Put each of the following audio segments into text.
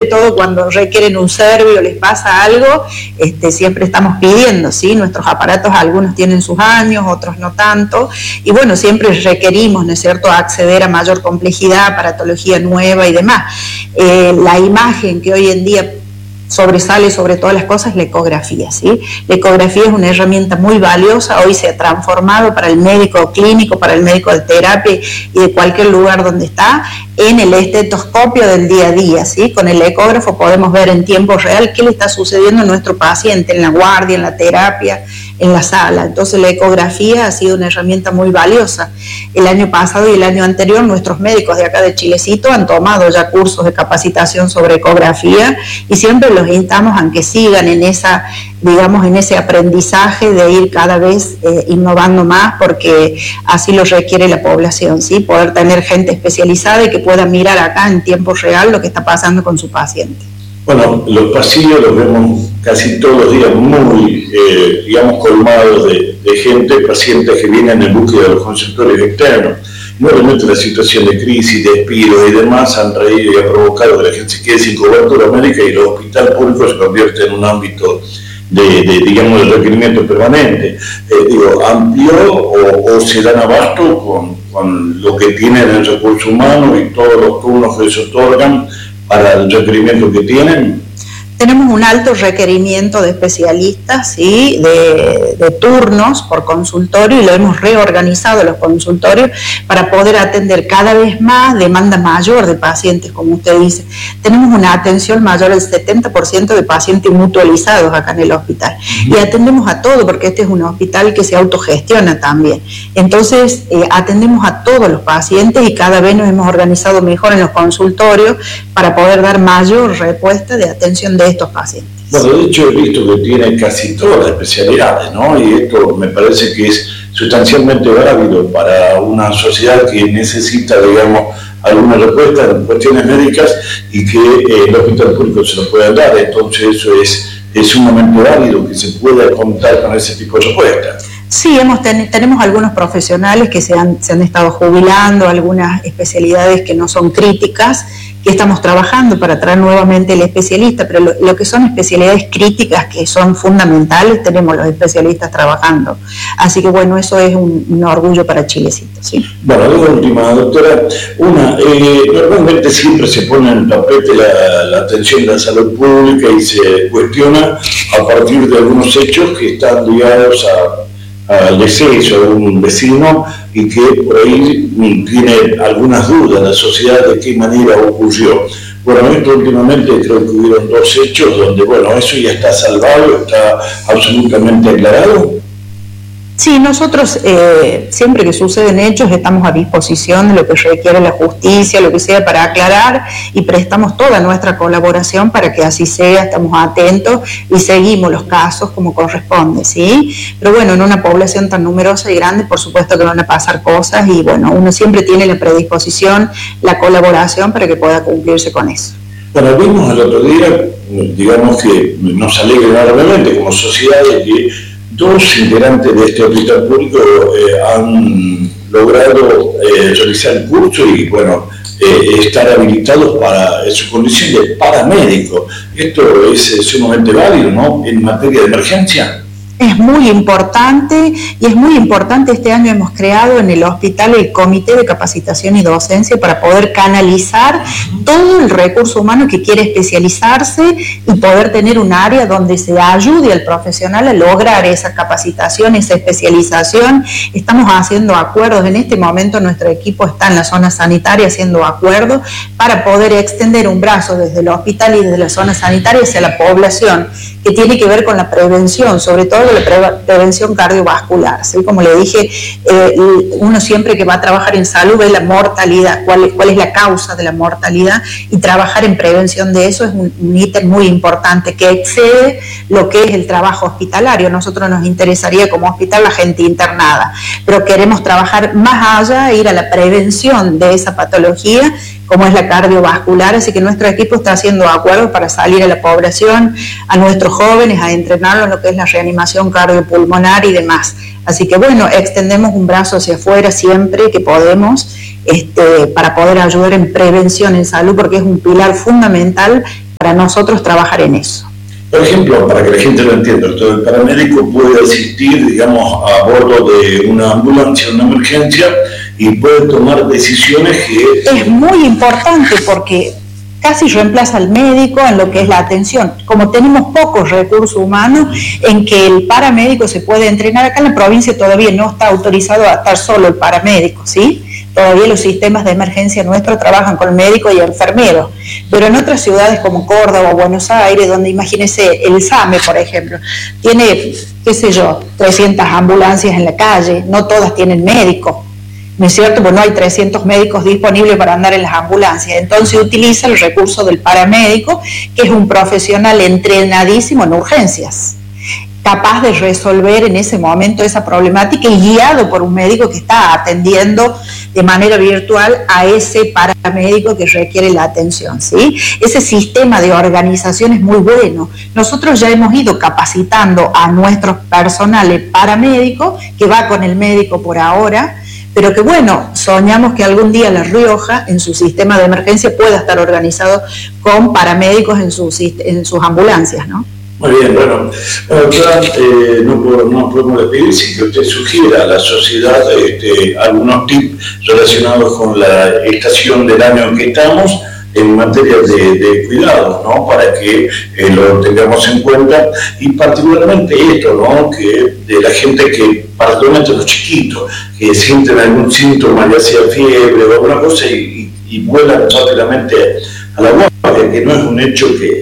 todo cuando requieren un servicio o les pasa algo, siempre estamos pidiendo, ¿sí? Nuestros aparatos, algunos tienen sus años, otros no tanto, y bueno, siempre requerimos, ¿no es cierto?, acceder a mayor complejidad, aparatología nueva y demás. La imagen que hoy en día sobresale sobre todas las cosas, la ecografía, ¿sí? La ecografía es una herramienta muy valiosa, hoy se ha transformado para el médico clínico, para el médico de terapia y de cualquier lugar donde está, en el estetoscopio del día a día, ¿sí? Con el ecógrafo podemos ver en tiempo real qué le está sucediendo a nuestro paciente en la guardia, en la terapia, en la sala. Entonces la ecografía ha sido una herramienta muy valiosa. El año pasado y el año anterior nuestros médicos de acá de Chilecito han tomado ya cursos de capacitación sobre ecografía y siempre los instamos a que sigan en esa, digamos, en ese aprendizaje de ir cada vez innovando más, porque así lo requiere la población, ¿sí? Poder tener gente especializada y que pueda mirar acá en tiempo real lo que está pasando con su paciente. Bueno, los pasillos los vemos casi todos los días muy, digamos, colmados de gente, pacientes que vienen en búsqueda de los consultorios externos. Nuevamente la situación de crisis, despidos y demás han traído y ha provocado que la gente se quede sin cobertura médica y el hospital público se convierte en un ámbito digamos, de requerimiento permanente. ¿Amplió o se dan abasto con lo que tienen en el recurso humano y todos los turnos que les otorgan para el requerimiento que tienen? Tenemos un alto requerimiento de especialistas, ¿sí? de turnos por consultorio, y lo hemos reorganizado los consultorios para poder atender cada vez más demanda mayor de pacientes, como usted dice. Tenemos una atención mayor del 70% de pacientes mutualizados acá en el hospital. Y atendemos a todo, porque este es un hospital que se autogestiona también. Entonces, atendemos a todos los pacientes y cada vez nos hemos organizado mejor en los consultorios para poder dar mayor respuesta de atención de estos pacientes. Bueno, de hecho he visto que tiene casi todas las especialidades, ¿no? Y esto me parece que es sustancialmente válido para una sociedad que necesita, digamos, alguna respuesta en cuestiones médicas y que el hospital público se lo pueda dar. Entonces eso es sumamente válido que se pueda contar con ese tipo de respuestas. Sí, tenemos algunos profesionales que se han estado jubilando, algunas especialidades que no son críticas, que estamos trabajando para traer nuevamente el especialista, pero lo que son especialidades críticas que son fundamentales, tenemos los especialistas trabajando. Así que bueno, eso es un orgullo para Chilecito, ¿sí? Bueno, la última, doctora. Normalmente siempre se pone en el tapete la atención de la salud pública y se cuestiona a partir de algunos hechos que están ligados al deceso de un vecino y que por ahí tiene algunas dudas la sociedad de qué manera ocurrió. Bueno, esto últimamente creo que hubieron 2 hechos donde, bueno, eso ya está salvado, está absolutamente aclarado. Sí, nosotros siempre que suceden hechos estamos a disposición de lo que requiere la justicia, lo que sea, para aclarar, y prestamos toda nuestra colaboración para que así sea. Estamos atentos y seguimos los casos como corresponde, ¿sí? Pero bueno, en una población tan numerosa y grande, por supuesto que van a pasar cosas y bueno, uno siempre tiene la predisposición, la colaboración para que pueda cumplirse con eso. Bueno, vimos el otro día, digamos que nos alegra enormemente como sociedad de que 2 integrantes de este hospital público han logrado realizar el curso y, bueno, estar habilitados para su condición de paramédico. Esto es sumamente válido, ¿no?, en materia de emergencia. Es muy importante, y es muy importante. Este año hemos creado en el hospital el Comité de Capacitación y Docencia para poder canalizar todo el recurso humano que quiere especializarse y poder tener un área donde se ayude al profesional a lograr esa capacitación, esa especialización. Estamos haciendo acuerdos. En este momento nuestro equipo está en la zona sanitaria haciendo acuerdos para poder extender un brazo desde el hospital y desde la zona sanitaria hacia la población, que tiene que ver con la prevención, sobre todo la prevención cardiovascular, ¿sí? Como le dije, uno siempre que va a trabajar en salud ve la mortalidad, cuál es la causa de la mortalidad, y trabajar en prevención de eso es un ítem muy importante que excede lo que es el trabajo hospitalario. A nosotros nos interesaría como hospital la gente internada, pero queremos trabajar más allá, ir a la prevención de esa patología como es la cardiovascular, así que nuestro equipo está haciendo acuerdos para salir a la población, a nuestros jóvenes, a entrenarlos en lo que es la reanimación cardiopulmonar y demás. Así que bueno, extendemos un brazo hacia afuera siempre que podemos, para poder ayudar en prevención en salud, porque es un pilar fundamental para nosotros trabajar en eso. Por ejemplo, para que la gente lo entienda, el paramédico puede asistir, digamos, a bordo de una ambulancia, una emergencia, y puede tomar decisiones que... Es muy importante porque casi reemplaza al médico en lo que es la atención. Como tenemos pocos recursos humanos en que el paramédico se puede entrenar, acá en la provincia todavía no está autorizado a estar solo el paramédico, ¿sí? Todavía los sistemas de emergencia nuestros trabajan con médico y enfermeros, pero en otras ciudades como Córdoba o Buenos Aires, donde imagínense el SAME, por ejemplo, tiene, qué sé yo, 300 ambulancias en la calle, no todas tienen médico, ¿no es cierto? Pues no hay 300 médicos disponibles para andar en las ambulancias, entonces utiliza el recurso del paramédico, que es un profesional entrenadísimo en urgencias, capaz de resolver en ese momento esa problemática y guiado por un médico que está atendiendo de manera virtual a ese paramédico que requiere la atención, ¿sí? Ese sistema de organización es muy bueno. Nosotros ya hemos ido capacitando a nuestros personales paramédicos, que va con el médico por ahora, pero que bueno, soñamos que algún día La Rioja, en su sistema de emergencia, pueda estar organizado con paramédicos en sus ambulancias, ¿no? Muy bien, bueno, doctora, no podemos despedir sin que usted sugiera a la sociedad algunos tips relacionados con la estación del año en que estamos en materia de cuidado, ¿no? Para que lo tengamos en cuenta, y particularmente esto, ¿no? Que de la gente que, particularmente los chiquitos, que sienten algún síntoma, ya sea fiebre o alguna cosa, y vuelan rápidamente a la guardia, que no es un hecho que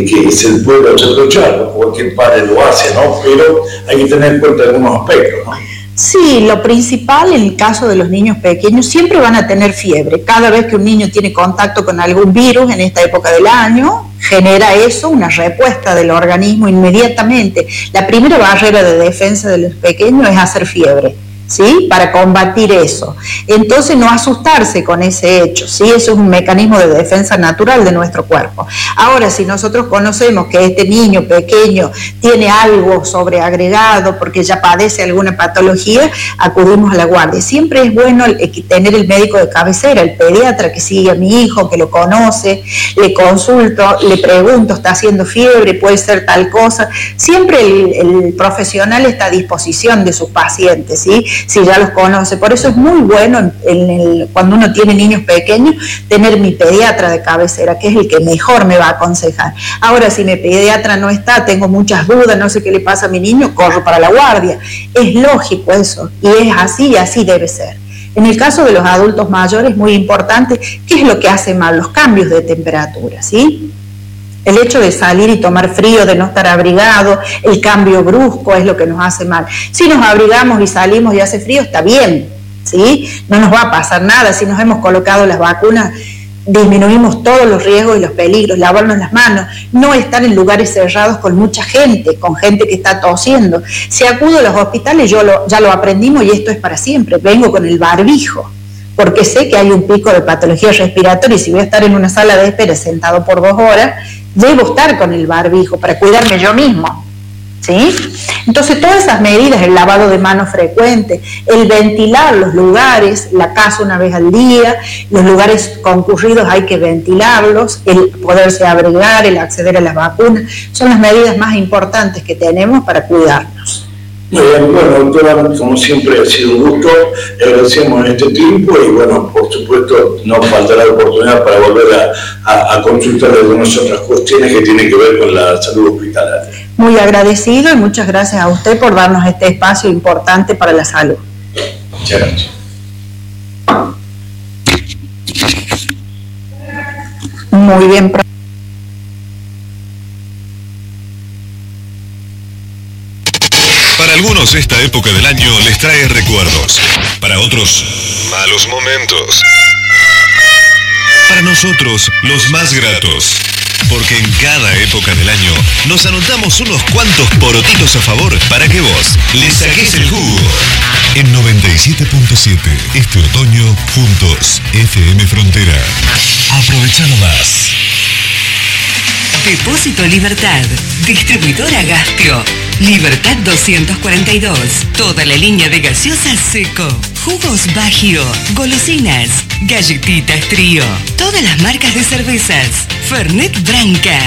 se puede reprochar, cualquier padre lo hace, ¿no? Pero hay que tener en cuenta algunos aspectos, ¿no? Sí, lo principal en el caso de los niños pequeños, siempre van a tener fiebre. Cada vez que un niño tiene contacto con algún virus en esta época del año, genera eso una respuesta del organismo inmediatamente. La primera barrera de defensa de los pequeños es hacer fiebre, ¿sí? Para combatir eso. Entonces no asustarse con ese hecho, ¿sí? Eso es un mecanismo de defensa natural de nuestro cuerpo. Ahora, si nosotros conocemos que este niño pequeño tiene algo sobreagregado porque ya padece alguna patología, acudimos a la guardia. Siempre es bueno tener el médico de cabecera, el pediatra que sigue a mi hijo, que lo conoce, le consulto, le pregunto, ¿está haciendo fiebre? ¿Puede ser tal cosa? Siempre el profesional está a disposición de sus pacientes, ¿sí? Si ya los conoce. Por eso es muy bueno cuando uno tiene niños pequeños tener mi pediatra de cabecera, que es el que mejor me va a aconsejar. Ahora, si mi pediatra no está, tengo muchas dudas, no sé qué le pasa a mi niño, corro para la guardia. Es lógico eso, y es así, y así debe ser. En el caso de los adultos mayores, muy importante, ¿qué es lo que hace mal? Los cambios de temperatura, ¿sí? El hecho de salir y tomar frío, de no estar abrigado, el cambio brusco es lo que nos hace mal. Si nos abrigamos y salimos y hace frío, está bien, ¿sí? No nos va a pasar nada. Si nos hemos colocado las vacunas, disminuimos todos los riesgos y los peligros. Lavarnos las manos, no estar en lugares cerrados con mucha gente, con gente que está tosiendo. Si acudo a los hospitales, ya lo aprendimos y esto es para siempre. Vengo con el barbijo, porque sé que hay un pico de patología respiratoria y si voy a estar en una sala de espera sentado por 2 horas, debo estar con el barbijo para cuidarme yo mismo, ¿sí? Entonces todas esas medidas, el lavado de manos frecuente, el ventilar los lugares, la casa una vez al día, los lugares concurridos hay que ventilarlos, el poderse abrigar, el acceder a las vacunas, son las medidas más importantes que tenemos para cuidarnos. Muy bien, bueno, doctora, como siempre ha sido un gusto, le agradecemos en este tiempo y bueno, por supuesto no faltará la oportunidad para volver a consultar algunas otras cuestiones que tienen que ver con la salud hospitalaria. Muy agradecido y muchas gracias a usted por darnos este espacio importante para la salud. Muchas gracias. Muy bien. Para algunos esta época del año les trae recuerdos, para otros malos momentos, para nosotros los más gratos, porque en cada época del año nos anotamos unos cuantos porotitos a favor para que vos le saques el jugo. En 97.7 este otoño, juntos, FM Frontera. Aprovechalo más. Depósito Libertad, distribuidora Gastro, Libertad 242, toda la línea de gaseosas Seco, jugos Bagio, golosinas, Galletitas Trío. Todas las marcas de cervezas. Fernet Branca.